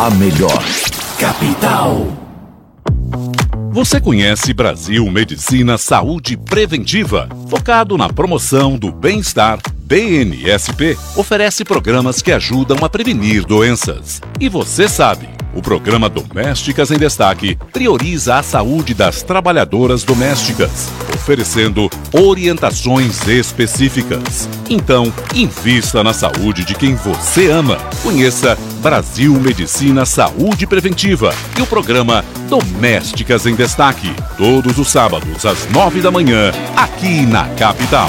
a melhor. Capital. Você conhece Brasil Medicina Saúde Preventiva? Focado na promoção do bem-estar, BMSP oferece programas que ajudam a prevenir doenças. E você sabe, o programa Domésticas em Destaque prioriza a saúde das trabalhadoras domésticas, oferecendo orientações específicas. Então, invista na saúde de quem você ama. Conheça Brasil Medicina Saúde Preventiva e o programa Domésticas em Destaque, todos os sábados às 9 da manhã, aqui na Capital.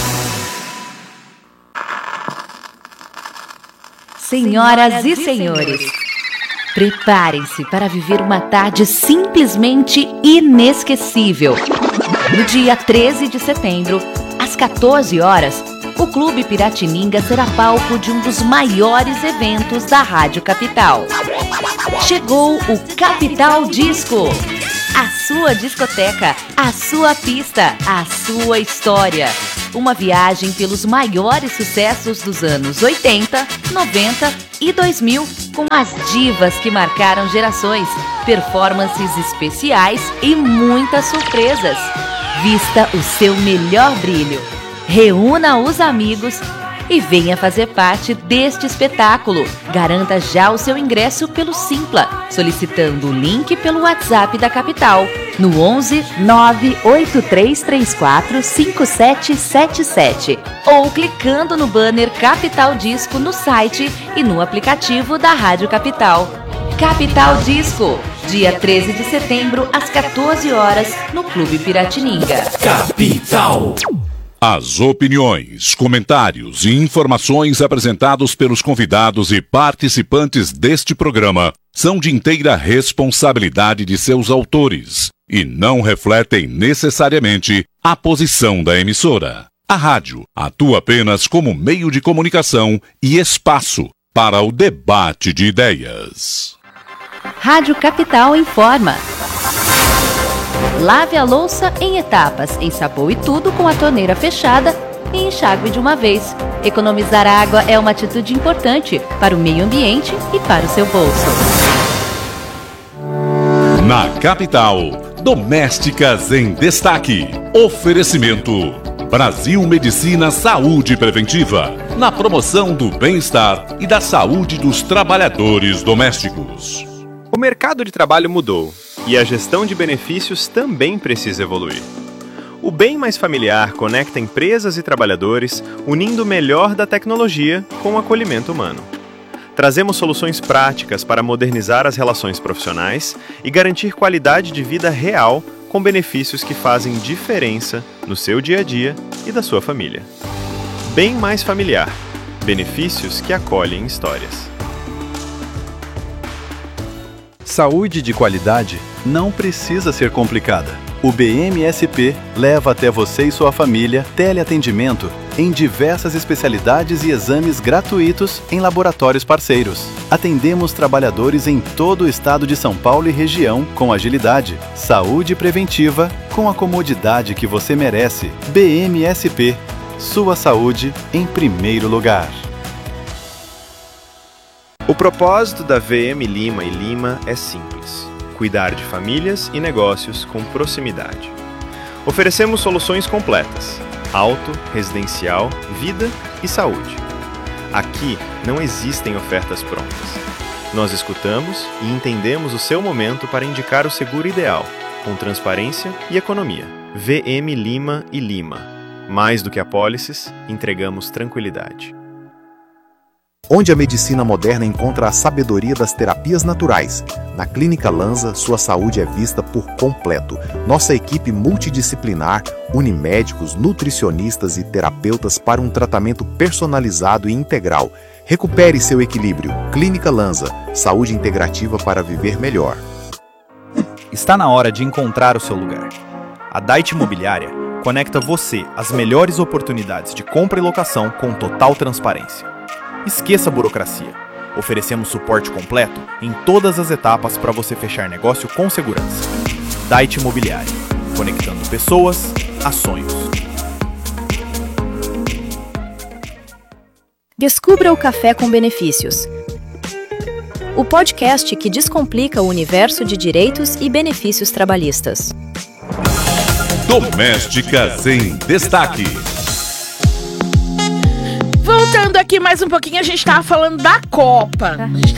Senhoras e senhores, preparem-se para viver uma tarde simplesmente inesquecível. No dia 13 de setembro, às 14 horas, o Clube Piratininga será palco de um dos maiores eventos da Rádio Capital. Chegou o Capital Disco. A sua discoteca, a sua pista, a sua história. Uma viagem pelos maiores sucessos dos anos 80, 90 e 2000, com as divas que marcaram gerações, performances especiais e muitas surpresas. Vista o seu melhor brilho. Reúna os amigos e venha fazer parte deste espetáculo. Garanta já o seu ingresso pelo Simpla, solicitando o link pelo WhatsApp da Capital, no 11 98334 5777, ou clicando no banner Capital Disco no site e no aplicativo da Rádio Capital. Capital Disco, dia 13 de setembro, às 14 horas, no Clube Piratininga. Capital. As opiniões, comentários e informações apresentados pelos convidados e participantes deste programa são de inteira responsabilidade de seus autores e não refletem necessariamente a posição da emissora. A rádio atua apenas como meio de comunicação e espaço para o debate de ideias. Rádio Capital informa. Lave a louça em etapas, ensaboe tudo com a torneira fechada e enxague de uma vez. Economizar água é uma atitude importante para o meio ambiente e para o seu bolso. Na Capital, Domésticas em Destaque. Oferecimento Brasil Medicina Saúde Preventiva, na promoção do bem-estar e da saúde dos trabalhadores domésticos. O mercado de trabalho mudou e a gestão de benefícios também precisa evoluir. O Bem Mais Familiar conecta empresas e trabalhadores, unindo o melhor da tecnologia com o acolhimento humano. Trazemos soluções práticas para modernizar as relações profissionais e garantir qualidade de vida real com benefícios que fazem diferença no seu dia a dia e da sua família. Bem Mais Familiar. Benefícios que acolhem histórias. Saúde de qualidade não precisa ser complicada. O BMSP leva até você e sua família teleatendimento em diversas especialidades e exames gratuitos em laboratórios parceiros. Atendemos trabalhadores em todo o estado de São Paulo e região com agilidade. Saúde preventiva com a comodidade que você merece. BMSP. Sua saúde em primeiro lugar. O propósito da VM Lima e Lima é simples: cuidar de famílias e negócios com proximidade. Oferecemos soluções completas: auto, residencial, vida e saúde. Aqui não existem ofertas prontas. Nós escutamos e entendemos o seu momento para indicar o seguro ideal, com transparência e economia. VM Lima e Lima. Mais do que apólices, entregamos tranquilidade. Onde a medicina moderna encontra a sabedoria das terapias naturais. Na Clínica Lanza, sua saúde é vista por completo. Nossa equipe multidisciplinar une médicos, nutricionistas e terapeutas para um tratamento personalizado e integral. Recupere seu equilíbrio. Clínica Lanza, saúde integrativa para viver melhor. Está na hora de encontrar o seu lugar. A Dait Imobiliária conecta você às melhores oportunidades de compra e locação com total transparência. Esqueça a burocracia. Oferecemos suporte completo em todas as etapas para você fechar negócio com segurança. Dait Imobiliária, conectando pessoas a sonhos. Descubra o café com benefícios. o podcast que descomplica o universo de direitos e benefícios trabalhistas. Domésticas em Destaque. Voltando aqui mais um pouquinho, a gente tava falando da Copa.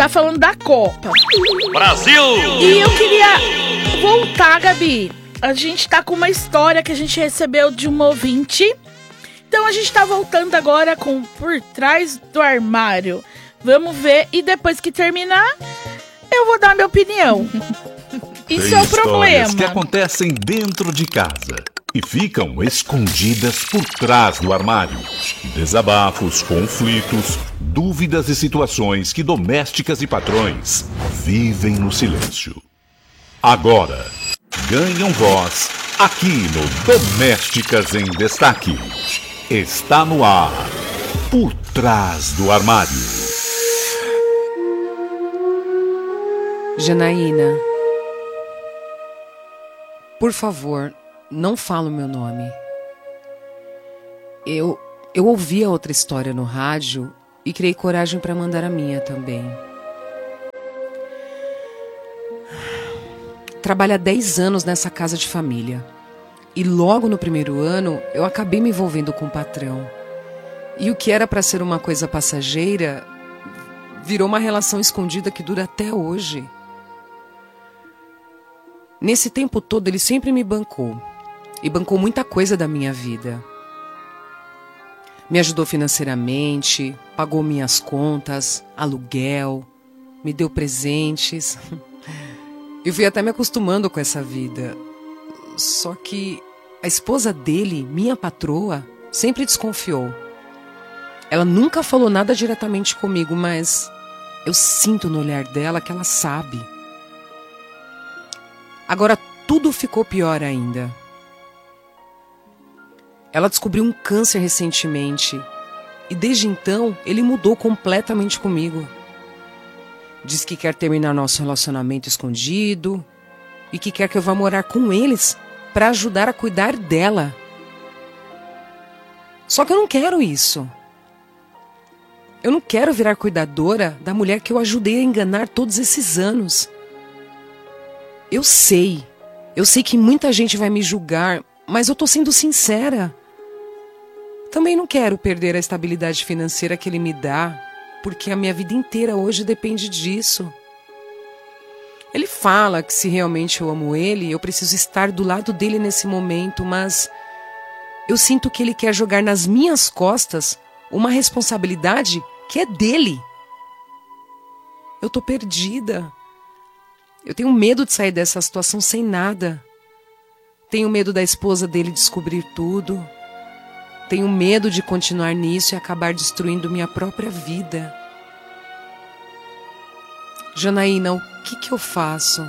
Brasil! E eu queria voltar, Gabi. A gente tá com uma história que a gente recebeu de um ouvinte. Então a gente tá voltando agora com Por Trás do Armário. Vamos ver, e depois que terminar, eu vou dar minha opinião. Isso é o problema. Que acontecem dentro de casa e ficam escondidas por trás do armário. Desabafos, conflitos, dúvidas e situações que domésticas e patrões vivem no silêncio. Agora, ganham voz aqui no Domésticas em Destaque. Está no ar, Por Trás do Armário. Janaína, por favor, não fala o meu nome. Eu ouvi a outra história no rádio e criei coragem para mandar a minha também. Trabalho há 10 anos nessa casa de família. E logo no primeiro ano, eu acabei me envolvendo com o patrão. E o que era para ser uma coisa passageira, virou uma relação escondida que dura até hoje. Nesse tempo todo, ele sempre me bancou. E bancou muita coisa da minha vida. Me ajudou financeiramente, pagou minhas contas, aluguel, me deu presentes. Eu fui até me acostumando com essa vida. Só que a esposa dele, minha patroa, sempre desconfiou. Ela nunca falou nada diretamente comigo, mas eu sinto no olhar dela que ela sabe. Agora tudo ficou pior ainda. Ela descobriu um câncer recentemente e desde então ele mudou completamente comigo. Diz que quer terminar nosso relacionamento escondido e que quer que eu vá morar com eles para ajudar a cuidar dela. Só que eu não quero isso. Eu não quero virar cuidadora da mulher que eu ajudei a enganar todos esses anos. Eu sei que muita gente vai me julgar, mas eu tô sendo sincera. Também não quero perder a estabilidade financeira que ele me dá, porque a minha vida inteira hoje depende disso. Ele fala que se realmente eu amo ele, eu preciso estar do lado dele nesse momento, mas eu sinto que ele quer jogar nas minhas costas uma responsabilidade que é dele. Eu tô perdida. Eu tenho medo de sair dessa situação sem nada. Tenho medo da esposa dele descobrir tudo. Tenho medo de continuar nisso e acabar destruindo minha própria vida. Janaína, o que eu faço?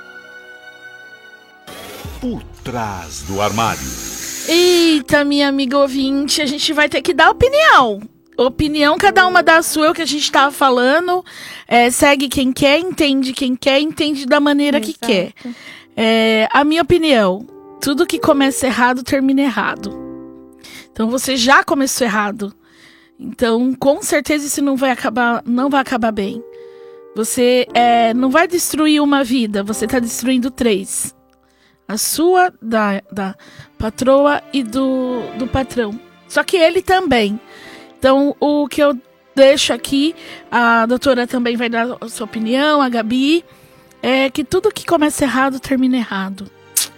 Por Trás do Armário. Eita, minha amiga ouvinte, a gente vai ter que dar opinião. Opinião, cada uma dá a sua, é o que a gente tava falando. Segue quem quer, entende da maneira que quer. A minha opinião, tudo que começa errado, termina errado. Então você já começou errado. Então, com certeza isso não vai acabar bem. Você não vai destruir uma vida, você tá destruindo 3. A sua, da patroa e do patrão. Só que ele também. Então, o que eu deixo aqui, a doutora também vai dar a sua opinião, a Gabi, é que tudo que começa errado, termina errado.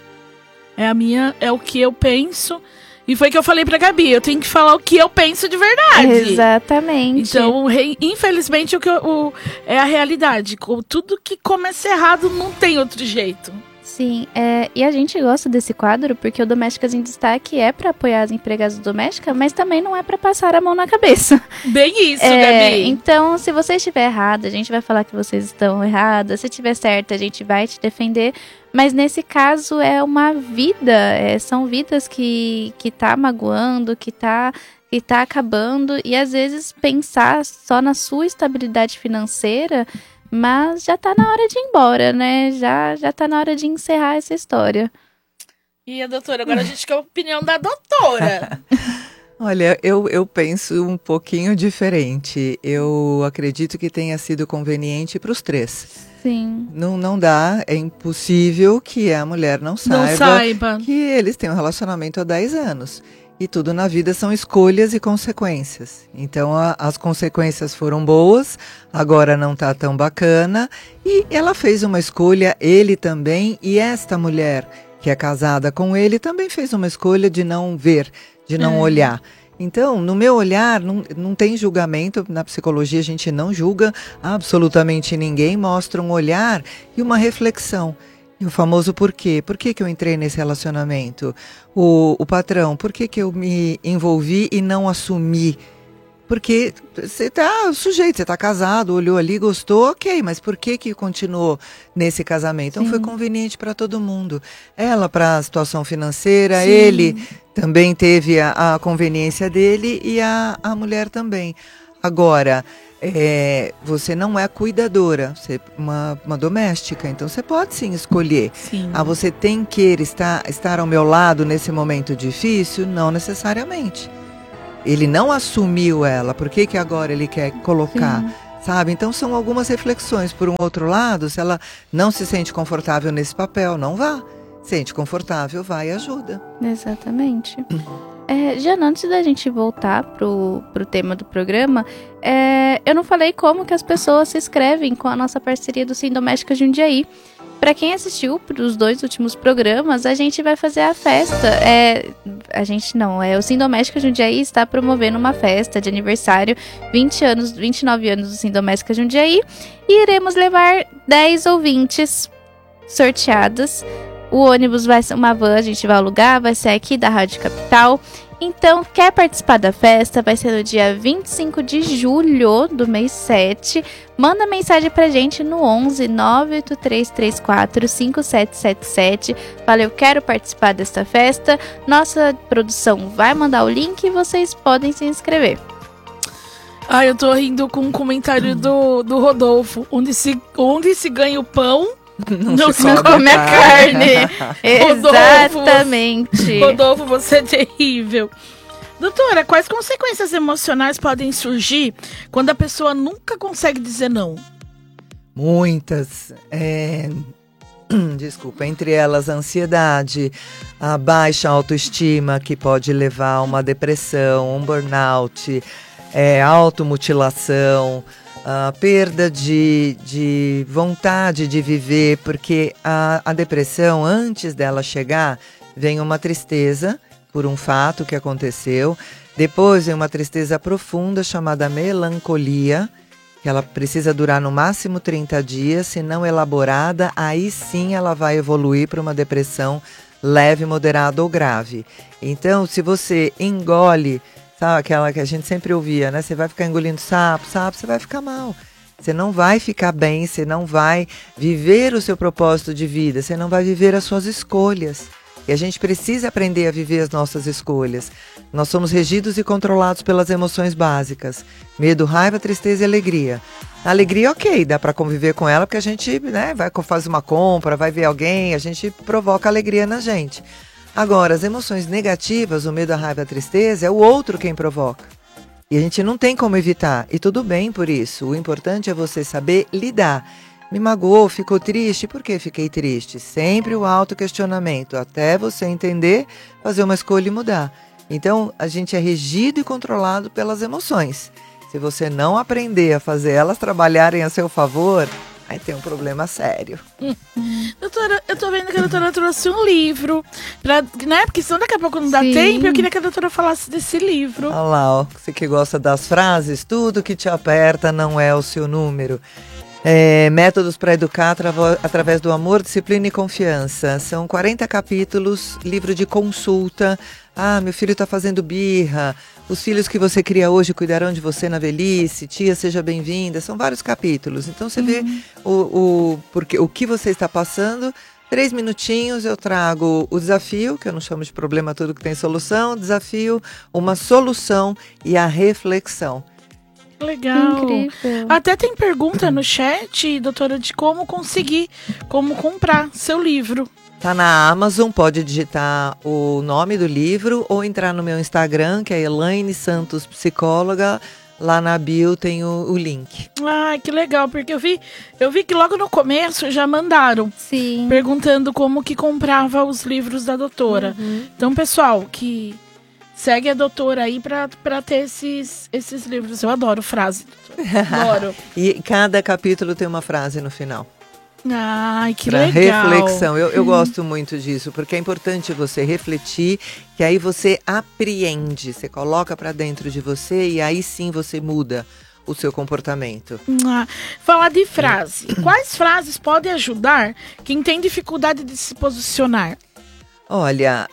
É o que eu penso. E foi que eu falei pra Gabi, eu tenho que falar o que eu penso de verdade. Exatamente. Então, infelizmente, é a realidade. Tudo que começa errado não tem outro jeito. Sim, e a gente gosta desse quadro porque o Domésticas em Destaque é para apoiar as empregadas domésticas, mas também não é para passar a mão na cabeça. Bem isso, Gabi. Então, se você estiver errada, a gente vai falar que vocês estão erradas. Se estiver certa, a gente vai te defender. Mas nesse caso é uma vida, são vidas que tá magoando, que tá acabando. E às vezes pensar só na sua estabilidade financeira... Mas já tá na hora de ir embora, né? Já tá na hora de encerrar essa história. E a doutora? Agora a gente quer a opinião da doutora. Olha, eu penso um pouquinho diferente. Eu acredito que tenha sido conveniente para os 3. Sim. Não dá, é impossível que a mulher não saiba que eles têm um relacionamento há 10 anos. E tudo na vida são escolhas e consequências. Então as consequências foram boas, agora não tá tão bacana. E ela fez uma escolha, ele também, e esta mulher que é casada com ele também fez uma escolha de não ver, de não olhar. Então, no meu olhar, não tem julgamento. Na psicologia a gente não julga absolutamente ninguém, mostra um olhar e uma reflexão. E o famoso porquê. Por que eu entrei nesse relacionamento? O patrão, por que eu me envolvi e não assumi? Porque você tá sujeito, você tá casado, olhou ali, gostou, ok, mas por que continuou nesse casamento? Então foi conveniente para todo mundo. Ela para a situação financeira, ele também teve a conveniência dele e a mulher também. Agora, você não é cuidadora, você é uma doméstica, então você pode sim escolher. Você tem que estar ao meu lado nesse momento difícil? Não necessariamente. Ele não assumiu ela, por que agora ele quer colocar, sabe? Então são algumas reflexões. Por um outro lado, se ela não se sente confortável nesse papel, não vá. Sente confortável, vai e ajuda. Exatamente. Jana, antes da gente voltar pro tema do programa, eu não falei como que as pessoas se inscrevem com a nossa parceria do Sim Doméstica Jundiaí. Para quem assistiu os 2 últimos programas, a gente vai fazer a festa. O Sim Doméstica Jundiaí está promovendo uma festa de aniversário, 29 anos do Sim Doméstica Jundiaí, e iremos levar 10 ouvintes sorteadas. O ônibus vai ser uma van, a gente vai alugar, vai ser aqui da Rádio Capital. Então, quer participar da festa? Vai ser no dia 25 de julho do mês 7. Manda mensagem pra gente no 11 98334 5777. Fala, eu quero participar desta festa. Nossa produção vai mandar o link e vocês podem se inscrever. Eu tô rindo com um comentário do Rodolfo. Onde se ganha o pão, não se come a carne. Exatamente. Rodolfo, você é terrível. Doutora, quais consequências emocionais podem surgir quando a pessoa nunca consegue dizer não? Muitas. Desculpa, entre elas a ansiedade, a baixa autoestima, que pode levar a uma depressão, um burnout, automutilação, a perda de vontade de viver, porque a depressão, antes dela chegar, vem uma tristeza por um fato que aconteceu, depois vem uma tristeza profunda chamada melancolia, que ela precisa durar no máximo 30 dias, se não elaborada, aí sim ela vai evoluir para uma depressão leve, moderada ou grave. Então, se você engole, sabe, aquela que a gente sempre ouvia, né? Você vai ficar engolindo sapo, você vai ficar mal. Você não vai ficar bem, você não vai viver o seu propósito de vida, você não vai viver as suas escolhas. E a gente precisa aprender a viver as nossas escolhas. Nós somos regidos e controlados pelas emoções básicas. Medo, raiva, tristeza e alegria. A alegria, ok, dá para conviver com ela porque a gente, vai fazer uma compra, vai ver alguém, a gente provoca alegria na gente. Agora, as emoções negativas, o medo, a raiva, a tristeza, é o outro quem provoca. E a gente não tem como evitar. E tudo bem por isso. O importante é você saber lidar. Me magoou, ficou triste? Por que fiquei triste? Sempre o autoquestionamento, até você entender, fazer uma escolha e mudar. Então, a gente é regido e controlado pelas emoções. Se você não aprender a fazer elas trabalharem a seu favor, aí tem um problema sério. Doutora, eu tô vendo que a doutora trouxe um livro, porque senão daqui a pouco não dá tempo, eu queria que a doutora falasse desse livro. Olha lá, ó, você que gosta das frases, tudo que te aperta não é o seu número. Métodos para educar através do amor, disciplina e confiança. São 40 capítulos, livro de consulta. Meu filho está fazendo birra. Os filhos que você cria hoje cuidarão de você na velhice. Tia, seja bem-vinda. São vários capítulos. Então você vê o que você está passando. 3 minutinhos eu trago o desafio, que eu não chamo de problema tudo que tem solução. Desafio, uma solução e a reflexão. Legal. Incrível. Até tem pergunta no chat, doutora, de como comprar seu livro. Tá na Amazon, pode digitar o nome do livro ou entrar no meu Instagram, que é Elaine Santos Psicóloga. Lá na bio tem o link. Ai, que legal, porque eu vi que logo no começo já mandaram. Sim. Perguntando como que comprava os livros da doutora. Então, pessoal, que segue a doutora aí pra ter esses livros. Eu adoro frase, doutora. Adoro. E cada capítulo tem uma frase no final. Ai, que pra legal. Reflexão. Eu gosto muito disso, porque é importante você refletir, que aí você apreende, você coloca pra dentro de você e aí sim você muda o seu comportamento. Falar de frase. Quais frases podem ajudar quem tem dificuldade de se posicionar? Olha,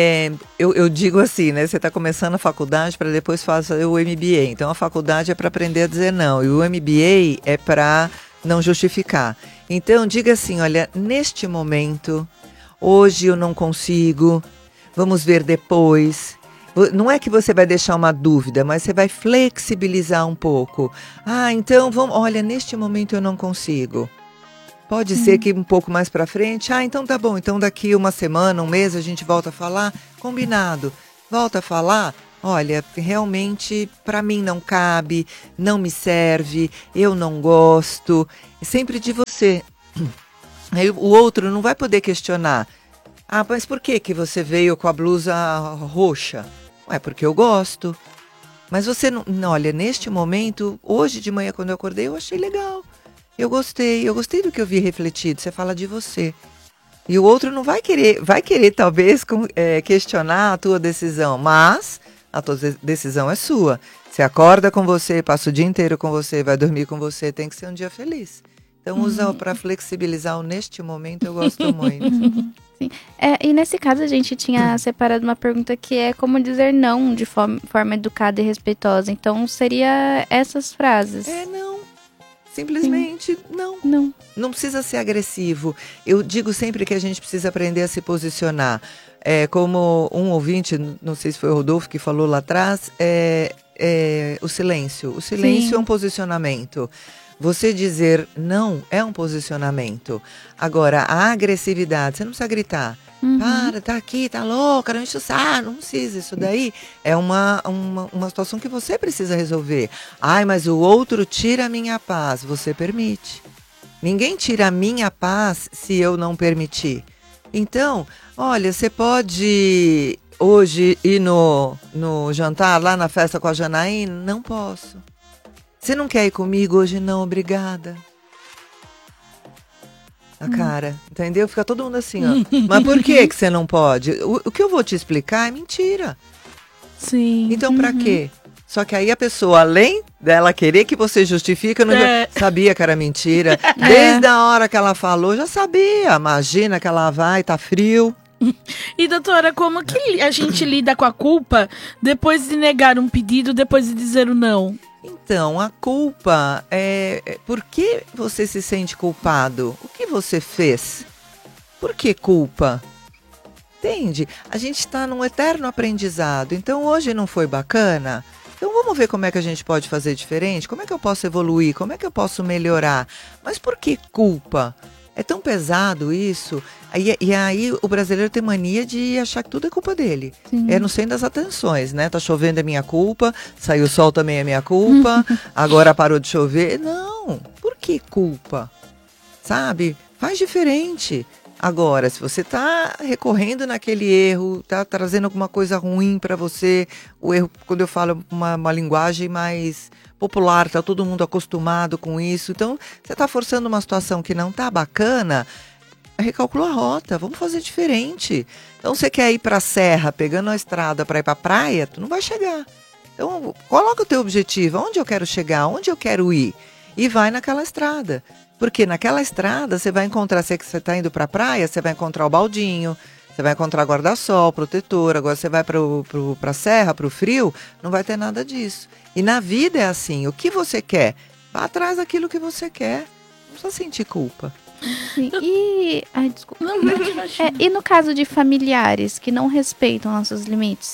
eu digo assim, né? Você está começando a faculdade para depois fazer o MBA. Então a faculdade é para aprender a dizer não. E o MBA é para não justificar. Então diga assim, olha, neste momento, hoje eu não consigo, vamos ver depois. Não é que você vai deixar uma dúvida, mas você vai flexibilizar um pouco. Então olha, neste momento eu não consigo. Pode ser que um pouco mais para frente, então tá bom, então daqui uma semana, um mês a gente volta a falar, combinado. Volta a falar, olha, realmente para mim não cabe, não me serve, eu não gosto. É sempre de você. Aí o outro não vai poder questionar. Mas por que você veio com a blusa roxa? Porque eu gosto. Mas você não, olha, neste momento, hoje de manhã quando eu acordei, eu achei legal. Eu gostei do que eu vi refletido, você fala de você. E o outro não vai querer talvez questionar a tua decisão, mas a tua decisão é sua. Você acorda com você, passa o dia inteiro com você, vai dormir com você, tem que ser um dia feliz. Então usa para flexibilizar o neste momento, eu gosto muito. Sim. E nesse caso a gente tinha separado uma pergunta que é como dizer não de forma educada e respeitosa. Então seria essas frases. Não. Simplesmente não. Não precisa ser agressivo. Eu digo sempre que a gente precisa aprender a se posicionar. Como um ouvinte, não sei se foi o Rodolfo que falou lá atrás, o silêncio. O silêncio é um posicionamento. Você dizer não é um posicionamento. Agora, a agressividade, você não precisa gritar. Para, tá aqui, tá louca, não enche o saco, não precisa. Isso daí é uma situação que você precisa resolver. Mas o outro tira a minha paz, você permite. Ninguém tira a minha paz se eu não permitir. Então, olha, você pode hoje ir no jantar lá na festa com a Janaína? Não posso. Você não quer ir comigo hoje? Não, obrigada. A cara, entendeu? Fica todo mundo assim, ó. Mas por que você não pode? O que eu vou te explicar é mentira. Sim. Então, pra quê? Só que aí a pessoa, além dela querer que você justifique, não sabia que era mentira. Desde a hora que ela falou, já sabia. Imagina que ela vai, tá frio. E doutora, como que a gente lida com a culpa depois de negar um pedido, depois de dizer o não? Então, a culpa por que você se sente culpado? O que você fez? Por que culpa? Entende? A gente está num eterno aprendizado. Então, hoje não foi bacana? Então, vamos ver como é que a gente pode fazer diferente? Como é que eu posso evoluir? Como é que eu posso melhorar? Mas por que culpa? É tão pesado isso. E aí o brasileiro tem mania de achar que tudo é culpa dele. É no centro das atenções, né? Tá chovendo é minha culpa, saiu o sol também é minha culpa, agora parou de chover. Não, por que culpa? Sabe? Faz diferente. Agora, se você tá recorrendo naquele erro, tá trazendo alguma coisa ruim para você, o erro, quando eu falo uma linguagem mais popular, tá todo mundo acostumado com isso, então você tá forçando uma situação que não tá bacana, recalcula a rota, vamos fazer diferente. Então você quer ir para a serra, pegando a estrada para ir para a praia, tu não vai chegar. Então coloca o teu objetivo, onde eu quero chegar, onde eu quero ir, e vai naquela estrada. Porque naquela estrada você vai encontrar, se você está indo para a praia, você vai encontrar o baldinho, você vai encontrar guarda-sol, protetor. Agora você vai para a serra, para o frio, não vai ter nada disso. E na vida é assim, o que você quer? Vá atrás daquilo que você quer, não precisa sentir culpa. Sim. Desculpa. E no caso de familiares que não respeitam nossos limites?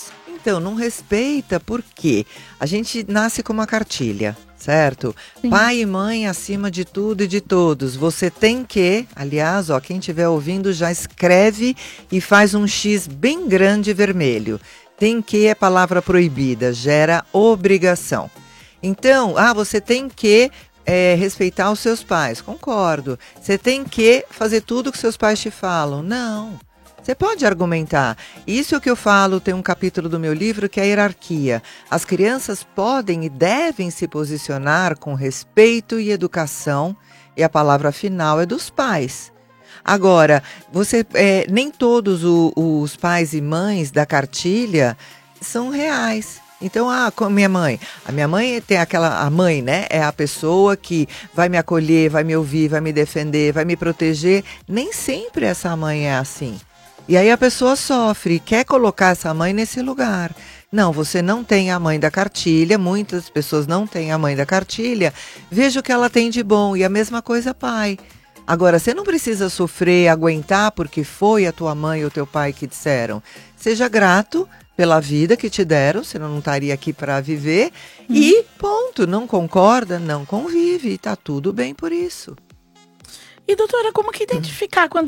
Então, não respeita porque a gente nasce com uma cartilha, certo? Sim. Pai e mãe acima de tudo e de todos. Você tem que, aliás, ó, quem estiver ouvindo já escreve e faz um X bem grande vermelho. Tem que é palavra proibida, gera obrigação. Então, você tem que respeitar os seus pais. Concordo. Você tem que fazer tudo que seus pais te falam. Não. Você pode argumentar. Isso é o que eu falo, tem um capítulo do meu livro que é a hierarquia. As crianças podem e devem se posicionar com respeito e educação, e a palavra final é dos pais. Agora, nem todos os pais e mães da cartilha são reais. Então, com a minha mãe tem a mãe, né? É a pessoa que vai me acolher, vai me ouvir, vai me defender, vai me proteger. Nem sempre essa mãe é assim. E aí a pessoa sofre, quer colocar essa mãe nesse lugar. Não, você não tem a mãe da cartilha, muitas pessoas não têm a mãe da cartilha. Veja o que ela tem de bom, e a mesma coisa pai. Agora, você não precisa sofrer, aguentar porque foi a tua mãe ou teu pai que disseram. Seja grato pela vida que te deram, senão não estaria aqui para viver. E ponto, não concorda, não convive, tá tudo bem por isso. E doutora, como que identificar quando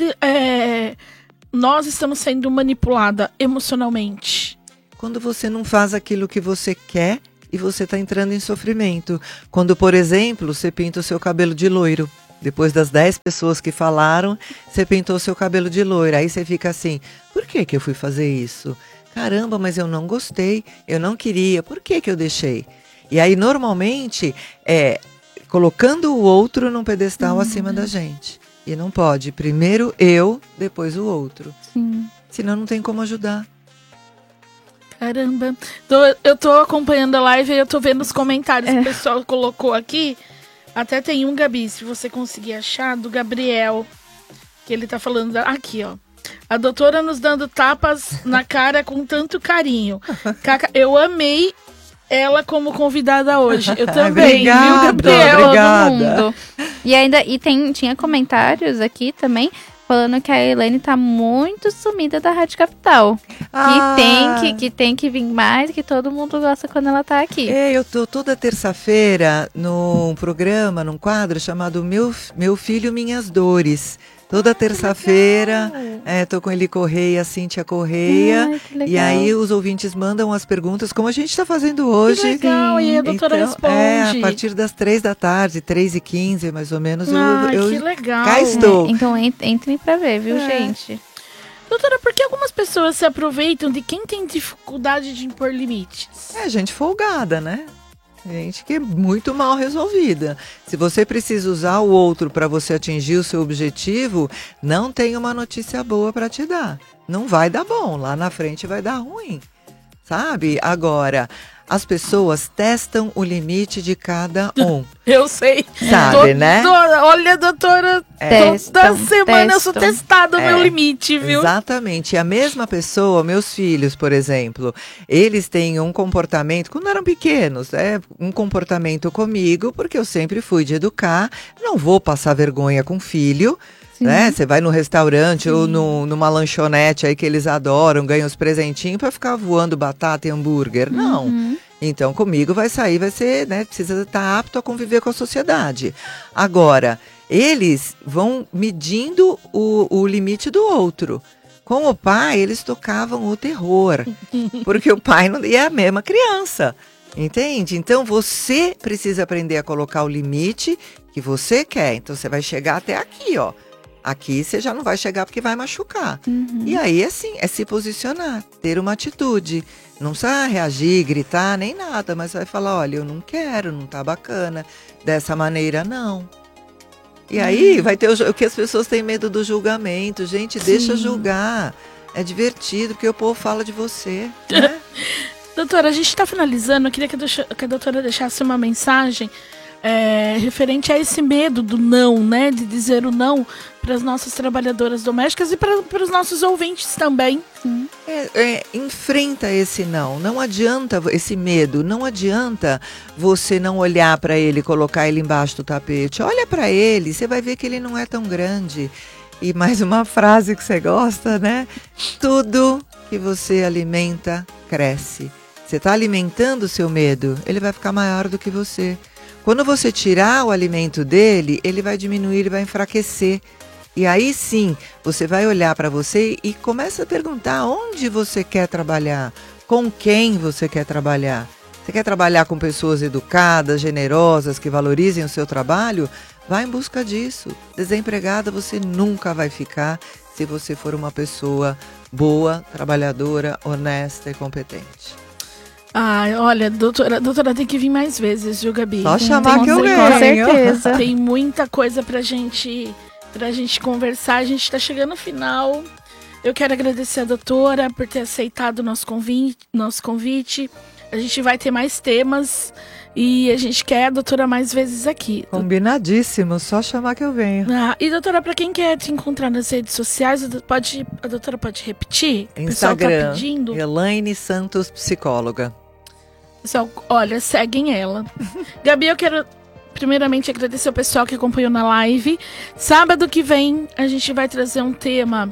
nós estamos sendo manipulada emocionalmente? Quando você não faz aquilo que você quer e você está entrando em sofrimento. Quando, por exemplo, você pinta o seu cabelo de loiro. Depois das 10 pessoas que falaram, você pintou o seu cabelo de loiro. Aí você fica assim, por que eu fui fazer isso? Caramba, mas eu não gostei, eu não queria, por que eu deixei? E aí, normalmente, colocando o outro num pedestal acima da gente. E não pode. Primeiro eu, depois o outro. Sim. Senão não tem como ajudar. Caramba. Eu tô acompanhando a live e eu tô vendo os comentários que o pessoal colocou aqui. Até tem um, Gabi, se você conseguir achar, do Gabriel. Que ele tá falando aqui, ó. A doutora nos dando tapas na cara com tanto carinho. Eu amei ela como convidada hoje. Eu também, obrigada, viu, Gabriel? Obrigada. Todo mundo. E tinha comentários aqui também falando que a Elaine tá muito sumida da Rádio Capital. Que tem que vir mais, que todo mundo gosta quando ela tá aqui. Eu tô toda terça-feira num programa, num quadro chamado Meu Filho, Minhas Dores. Toda terça-feira, tô com Eli Correia, Cíntia Correia. E aí os ouvintes mandam as perguntas, como a gente está fazendo hoje. Que legal, e a doutora responde. A partir das 3h, 3h15, mais ou menos, que legal. Cá estou. Então entrem pra ver, viu, gente? Doutora, por que algumas pessoas se aproveitam de quem tem dificuldade de impor limites? Gente folgada, né? Gente que é muito mal resolvida. Se você precisa usar o outro para você atingir o seu objetivo, não tem uma notícia boa para te dar. Não vai dar bom, lá na frente vai dar ruim, sabe? Agora, as pessoas testam o limite de cada um. Eu sei. Sabe, né? Olha, doutora, toda semana eu sou testada o meu limite, viu? Exatamente. E a mesma pessoa, meus filhos, por exemplo, eles têm um comportamento, quando eram pequenos, um comportamento comigo, porque eu sempre fui de educar, não vou passar vergonha com filho, né? Você vai no restaurante ou numa lanchonete aí que eles adoram, ganham os presentinhos para ficar voando batata e hambúrguer. Não. Então, comigo vai sair, vai ser, né? Precisa estar apto a conviver com a sociedade. Agora, eles vão medindo o limite do outro. Com o pai, eles tocavam o terror. Porque o pai não é a mesma criança. Entende? Então, você precisa aprender a colocar o limite que você quer. Então, você vai chegar até aqui, ó. Aqui você já não vai chegar porque vai machucar. E aí, assim, é se posicionar, ter uma atitude. Não precisa reagir, gritar, nem nada, mas vai falar, olha, eu não quero, não tá bacana. Dessa maneira, não. E aí, vai ter o que as pessoas têm medo do julgamento. Gente, deixa julgar. É divertido, porque o povo fala de você, né? Doutora, a gente tá finalizando. Eu queria que a doutora deixasse uma mensagem referente a esse medo do não, né? De dizer o não para as nossas trabalhadoras domésticas e para os nossos ouvintes também. Enfrenta esse não. Não adianta esse medo. Não adianta você não olhar para ele, colocar ele embaixo do tapete. Olha para ele, você vai ver que ele não é tão grande. E mais uma frase que você gosta, né? Tudo que você alimenta cresce. Você está alimentando o seu medo, ele vai ficar maior do que você. Quando você tirar o alimento dele, ele vai diminuir, ele vai enfraquecer. E aí sim, você vai olhar para você e começa a perguntar onde você quer trabalhar, com quem você quer trabalhar. Você quer trabalhar com pessoas educadas, generosas, que valorizem o seu trabalho? Vá em busca disso. Desempregada você nunca vai ficar se você for uma pessoa boa, trabalhadora, honesta e competente. Olha, doutora tem que vir mais vezes, viu, Gabi? Só chamar que eu venho. Com certeza. Tem muita coisa pra gente conversar. A gente tá chegando no final. Eu quero agradecer a doutora por ter aceitado o nosso convite. A gente vai ter mais temas e a gente quer a doutora mais vezes aqui. Combinadíssimo, só chamar que eu venho. E doutora, para quem quer te encontrar nas redes sociais, a doutora pode repetir? Instagram, o pessoal tá pedindo. Elaine Santos, psicóloga. Pessoal, olha, seguem ela. Gabi, eu quero primeiramente agradecer o pessoal que acompanhou na live. Sábado que vem a gente vai trazer um tema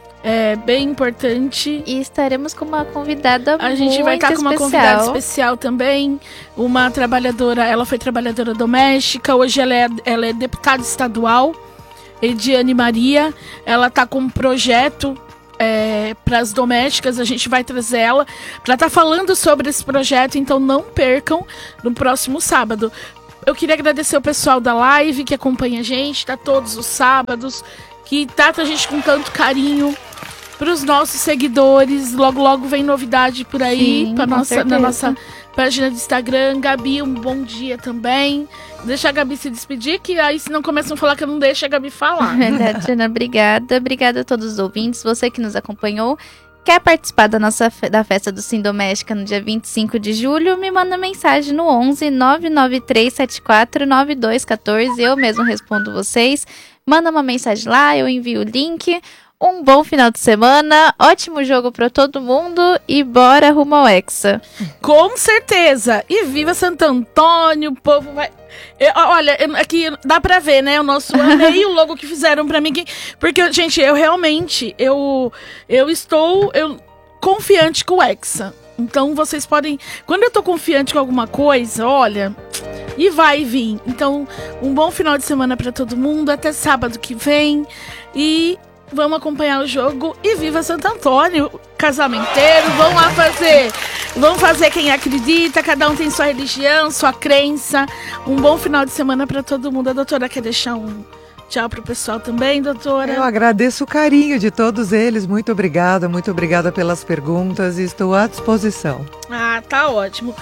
bem importante. E estaremos com uma convidada muito especial. A gente vai estar com uma convidada especial também. Uma trabalhadora, ela foi trabalhadora doméstica. Hoje ela é deputada estadual, Ediane Maria. Ela está com um projeto para as domésticas. A gente vai trazer ela para estar falando sobre esse projeto. Então não percam no próximo sábado. Eu queria agradecer o pessoal da live que acompanha a gente, tá todos os sábados, que trata a gente com tanto carinho. Para os nossos seguidores, logo vem novidade por aí. Na nossa página do Instagram. Gabi, um bom dia também. Deixa a Gabi se despedir, que aí se não começam a falar que eu não deixo a Gabi falar. Verdade, Ana, obrigada. Obrigada a todos os ouvintes, você que nos acompanhou. Quer participar da festa do Sim Doméstica no dia 25 de julho? Me manda mensagem no 11 993 74 9214. Eu mesmo respondo vocês. Manda uma mensagem lá, eu envio o link. Um bom final de semana, ótimo jogo pra todo mundo e bora rumo ao Hexa. Com certeza! E viva Santo Antônio, o povo vai... Olha, aqui dá pra ver, né, o nosso amei o logo que fizeram pra mim. Porque, gente, eu realmente, eu estou confiante com o Hexa. Então, vocês podem... Quando eu tô confiante com alguma coisa, olha... E vai vir. Então, um bom final de semana pra todo mundo. Até sábado que vem. E... vamos acompanhar o jogo e viva Santo Antônio, casamenteiro, vamos lá fazer. Vamos fazer quem acredita, cada um tem sua religião, sua crença. Um bom final de semana para todo mundo. A doutora quer deixar um tchau pro pessoal também, doutora? Eu agradeço o carinho de todos eles, muito obrigada pelas perguntas e estou à disposição. Tá ótimo.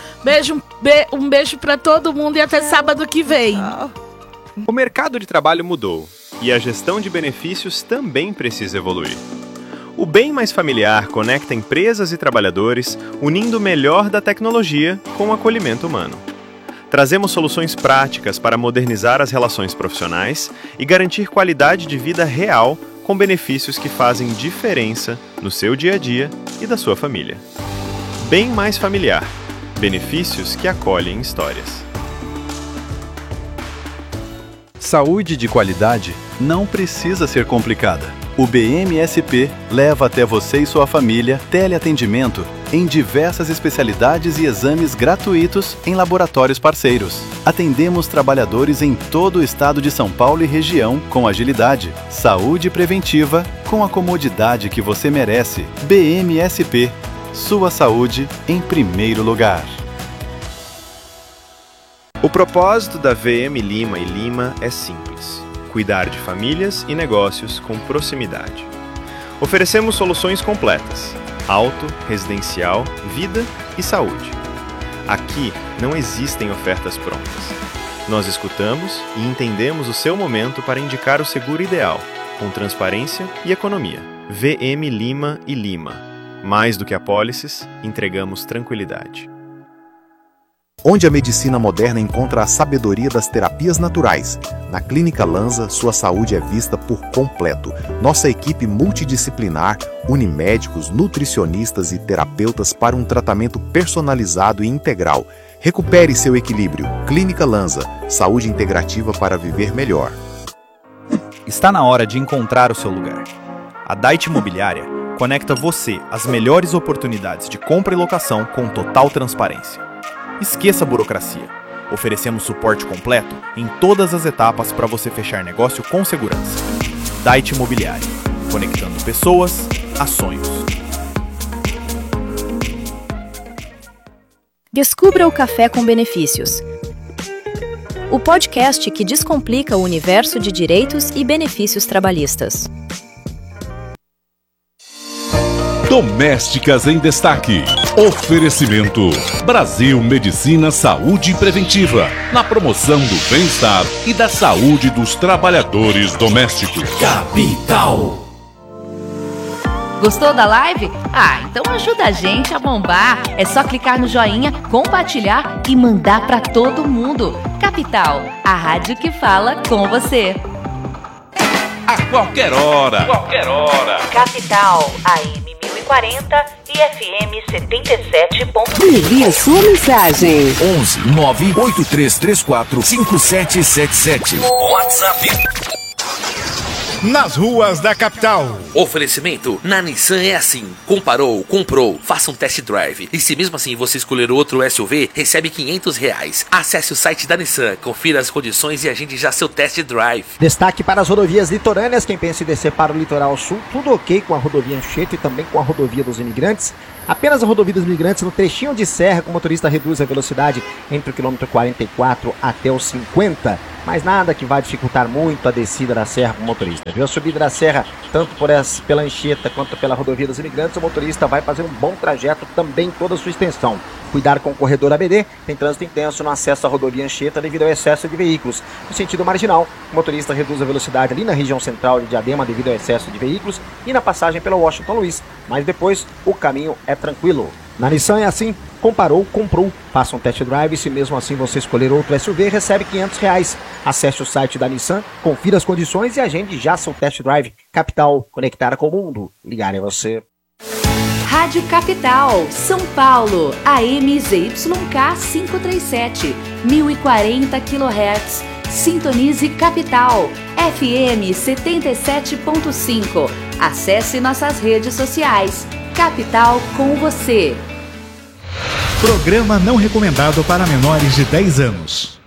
Um beijo para todo mundo e até sábado que vem. Tchau. O mercado de trabalho mudou e a gestão de benefícios também precisa evoluir. O Bem Mais Familiar conecta empresas e trabalhadores, unindo o melhor da tecnologia com o acolhimento humano. Trazemos soluções práticas para modernizar as relações profissionais e garantir qualidade de vida real com benefícios que fazem diferença no seu dia a dia e da sua família. Bem Mais Familiar. Benefícios que acolhem histórias. Saúde de qualidade não precisa ser complicada. O BMSP leva até você e sua família teleatendimento em diversas especialidades e exames gratuitos em laboratórios parceiros. Atendemos trabalhadores em todo o estado de São Paulo e região com agilidade. Saúde preventiva com a comodidade que você merece. BMSP. Sua saúde em primeiro lugar. O propósito da VM Lima e Lima é simples: cuidar de famílias e negócios com proximidade. Oferecemos soluções completas: auto, residencial, vida e saúde. Aqui não existem ofertas prontas. Nós escutamos e entendemos o seu momento para indicar o seguro ideal, com transparência e economia. VM Lima e Lima. Mais do que apólices, entregamos tranquilidade. Onde a medicina moderna encontra a sabedoria das terapias naturais. Na Clínica Lanza, sua saúde é vista por completo. Nossa equipe multidisciplinar une médicos, nutricionistas e terapeutas para um tratamento personalizado e integral. Recupere seu equilíbrio. Clínica Lanza, saúde integrativa para viver melhor. Está na hora de encontrar o seu lugar. A Dait Imobiliária conecta você às melhores oportunidades de compra e locação com total transparência. Esqueça a burocracia. Oferecemos suporte completo em todas as etapas para você fechar negócio com segurança. Dait Imobiliária, conectando pessoas a sonhos. Descubra o Café com Benefícios. O podcast que descomplica o universo de direitos e benefícios trabalhistas. Domésticas em Destaque. Oferecimento: Brasil Medicina Saúde Preventiva, na promoção do bem-estar e da saúde dos trabalhadores domésticos. Capital. Gostou da live? Então ajuda a gente a bombar. É só clicar no joinha, compartilhar e mandar pra todo mundo. Capital, a rádio que fala com você. A qualquer hora. Capital, AM 1040 e FM 77.5. Envie sua mensagem. 11 98334 5777. WhatsApp. Nas ruas da capital. Oferecimento: na Nissan é assim. Comparou, comprou, faça um test drive. E se mesmo assim você escolher outro SUV, recebe R$500. Acesse o site da Nissan, confira as condições e agende já seu test drive. Destaque para as rodovias litorâneas. Quem pensa em descer para o litoral sul, tudo ok com a rodovia Anchieta e também com a rodovia dos imigrantes. Apenas a rodovia dos imigrantes no trechinho de serra, que o motorista reduz a velocidade entre o quilômetro 44 até os 50. Mas nada que vai dificultar muito a descida da serra para o motorista. Viu? A subida da serra, tanto pela Anchieta quanto pela rodovia dos imigrantes, o motorista vai fazer um bom trajeto também toda a sua extensão. Cuidar com o corredor ABD, tem trânsito intenso no acesso à rodovia Anchieta devido ao excesso de veículos. No sentido marginal, o motorista reduz a velocidade ali na região central de Diadema devido ao excesso de veículos e na passagem pela Washington Luiz, mas depois o caminho é tranquilo. Na Nissan é assim: comparou, comprou, faça um test drive. Se mesmo assim você escolher outro SUV, recebe R$500. Acesse o site da Nissan, confira as condições e agende já seu test drive. Capital, conectada com o mundo. Ligar é você. Rádio Capital, São Paulo, AM ZYK 537, 1040 kHz. Sintonize Capital, FM 77.5. Acesse nossas redes sociais. Capital com você. Programa não recomendado para menores de 10 anos.